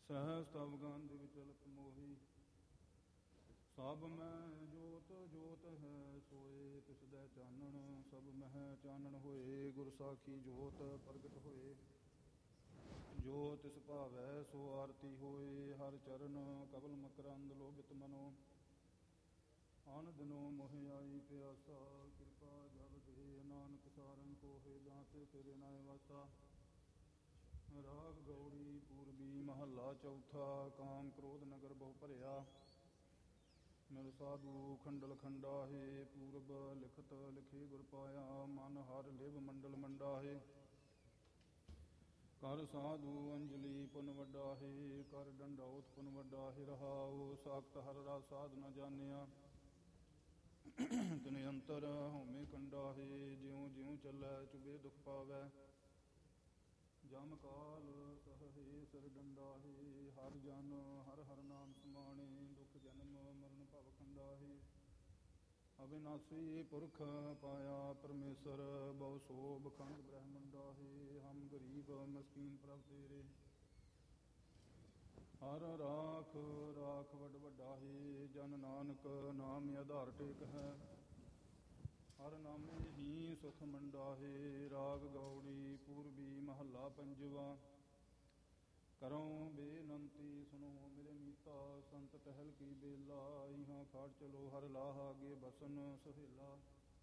ਸਹਸ ਤਵ ਗੰਧ ਵਿਚਲਤ ਮੋਹੀ। ਸਭ ਮੈਂ ਜੋਤ ਜੋਤ ਹੈ ਸੋਏ, ਤਿਸ ਦੈ ਚਾਨਣ ਸਭ ਮਹਿ ਚਾਨਣ ਹੋਏ। ਗੁਰ ਸਾਖੀ ਜੋਤ ਪ੍ਰਗਟ ਹੋਏ, ਜੋ ਤਿਸ ਭਾਵੈ ਸੋ ਆਰਤੀ ਹੋਏ। ਹਰ ਚਰਨ ਕਬਲ ਮਕਰੰਦ ਲੋਭਿਤ ਮਨੋ, ਆਨ ਦਿਨੋ ਮੋਹ ਆਈ ਪਿਆਸਾ। ਕਿਰਪਾ ਜਲ ਦੇ ਨਾਨਕ ਸਾਰਨ ਕੋਹੇ, ਦਾਤੇ ਤੇਰੇ ਨਾਏ ਵਾਸਾ। ਰਾਗ ਗੌੜੀ ਪੂਰਬੀ ਮਹੱਲਾ ਚੌਥਾ। ਕਾਮ ਕ੍ਰੋਧ ਨਗਰ ਬਹੁ ਭਰਿਆ, ਮਿਲ ਸਾਧੂ ਖੰਡਲ ਖੰਡਾਹੇ। ਪੂਰਬ ਲਿਖਤ ਲਿਖੇ ਗੁਰ ਪਾਇਆ, ਮਨ ਹਰ ਲਿਵ ਮੰਡਲ ਮੰਡਾਹੇ। ਕਰ ਸਾਧੂ ਅੰਜਲੀ ਪੁਨ ਵੱਡਾਹੇ, ਕਰ ਡੰਡੌਤ ਪੁਨ ਵੱਡਾਹੇ। ਰਹਾਉ ਸਾਖਤ ਹਰ ਰਸ ਸਾਧ ਨ ਜਾਣਿਆ, ਤਿਨ ਅੰਤਰ ਹਉਮੈ ਕੰਡਾਹੇ। ਜਿਉ ਜਿਉ ਚੱਲੈ ਚੁਬੇ ਦੁਖ ਪਾਵੈ, ਜਮ ਕਾਲ ਸਹੇ ਸਿਰ ਡੰਡਾਹੇ। ਹਰ ਜਨ ਹਰ ਹਰ ਨਾਮ ਸਮਾਣੇ, ਦੁਖ ਜਨਮ ਮਰਨ ਭਵ ਖੰਡਾਹੇ। ਅਵਿਨਾਸੀ ਪੁਰਖ ਪਾਇਆ ਪਰਮੇਸ਼ਰ, ਬਹੁ ਸੋਭ ਖੰਡ ਬ੍ਰਹਮੰਡਾਹੇ। ਹਮ ਗਰੀਬ ਮਸਕੀਨ ਪ੍ਰਭ ਤੇਰੇ, ਹਰ ਰਾਖ ਰਾਖ ਵੱਡ ਵੱਡਾਹੇ। ਜਨ ਨਾਨਕ ਨਾਮ ਆਧਾਰ ਟੇਕ ਹੈ, ਹਰ ਨਾਮੇ ਹੀ ਸੁਖ ਮੰਡਾਹੇ। ਰਾਗ ਗੌੜੀ ਪੂਰਬੀ ਮਹੱਲਾ ਪੰਜਵਾ। ਕਰਉ ਬੇਨੰਤੀ ਸੁਨੋ ਮੇਰੇ ਮੀਤਾ, ਸੰਤ ਟਹਿਲ ਕੀ ਬੇਲਾ। ਇਹਾਂ ਖਾੜ ਚਲੋ ਹਰ ਲਾਹਾ, ਗੇ ਬਸਨ ਸੁਹੇਲਾ।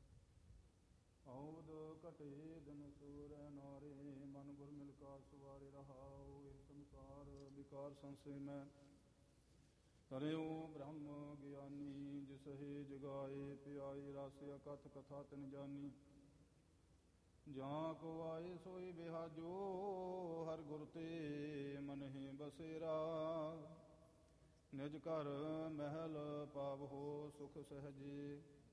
ਔਦ ਘਟੇ ਦਿਨ ਸੂਰੈ ਨਾਰੇ, ਮਨ ਗੁਰ ਮਿਲ ਕਾ ਸਵਾਰੇ। ਰਹਾਉ ਇਹ ਸੰਸਾਰ ਵਿਕਾਰ ਸੰਸੈ ਮੈਂ, ਤਰਿਉ ਬ੍ਰਹਮ ਗਿਆਨੀ। ਜਿਸਹਿ ਜਗਾਏ ਪਿਆਈ, ਰਸ ਅਕਥ ਕਥਾ ਤਿਨ ਜਾਨੀ। ਜਾਂ ਕੋ ਆਏ ਸੋਈ ਬਿਹਾਜੋ, ਹਰ ਗੁਰ ਤੇ ਮਨਹਿ ਬਸੇਰਾ। ਨਿਜ ਘਰ ਮਹਿਲ ਪਾਵਹੋ ਸੁਖ ਸਹਜੇ,